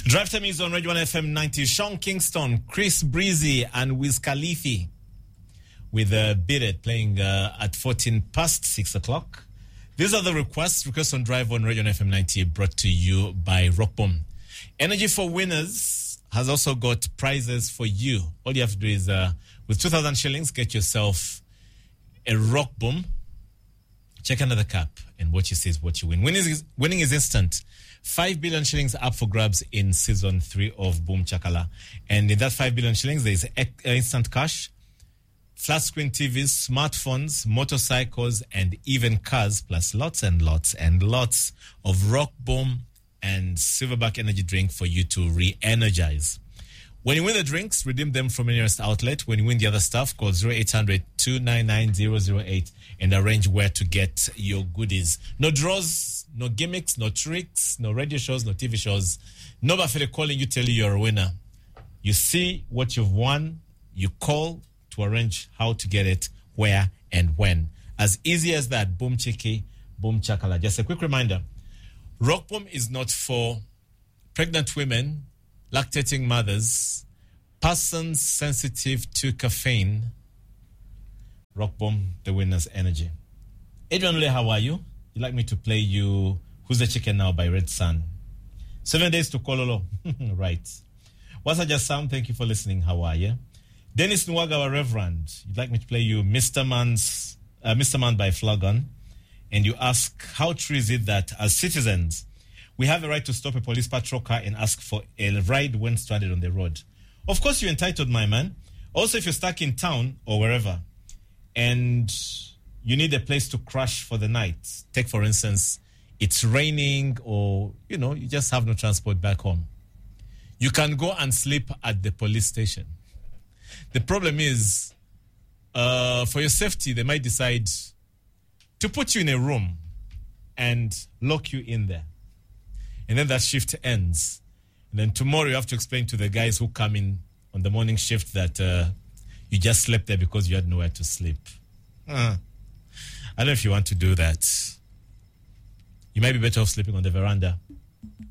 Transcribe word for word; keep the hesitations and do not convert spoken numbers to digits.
Drive Time is on Radio one F M ninety. Sean Kingston, Chris Breezy, and Wiz Khalifi with uh, Beat It playing uh, at fourteen past six o'clock. These are the requests. Requests on Drive on Radio one F M ninety brought to you by Rockbomb. Energy for Winners has also got prizes for you. All you have to do is, uh, with two thousand shillings, get yourself a Rockbomb. Check under the cap, and what you see is what you win. Winning is, winning is instant. Five billion shillings up for grabs in season three of Boom Chakala. And in that five billion shillings, there is instant cash, flat screen T Vs, smartphones, motorcycles, and even cars, plus lots and lots and lots of Rock Boom and Silverback energy drink for you to re-energize. When you win the drinks, redeem them from your nearest outlet. When you win the other stuff, call zero eight hundred, two nine nine, zero zero eight and arrange where to get your goodies. No draws, no gimmicks, no tricks, no radio shows, no T V shows. Nobody calling you, tell you you're a winner. You see what you've won, you call to arrange how to get it, where, and when. As easy as that. Boom Chiki, Boom Chakala. Just a quick reminder. Rock Boom is not for pregnant women, lactating mothers, persons sensitive to caffeine. Rock Boom, the winner's energy. Adrian Ule, how are you? You'd like me to play you Who's the Chicken Now by Red Sun. Seven days to Kololo. Right. What's just sound? Thank you for listening. How are you? Dennis Nwaga, our Reverend. You'd like me to play you Mister Man's, uh, Mister Man by Flagon. And you ask, how true is it that as citizens, we have a right to stop a police patrol car and ask for a ride when stranded on the road? Of course, you're entitled, my man. Also, if you're stuck in town or wherever, and you need a place to crash for the night, take, for instance, it's raining or, you know, you just have no transport back home. You can go and sleep at the police station. The problem is, uh, for your safety, they might decide to put you in a room and lock you in there. And then that shift ends. And then tomorrow you have to explain to the guys who come in on the morning shift that uh, you just slept there because you had nowhere to sleep. Uh, I don't know if you want to do that. You might be better off sleeping on the veranda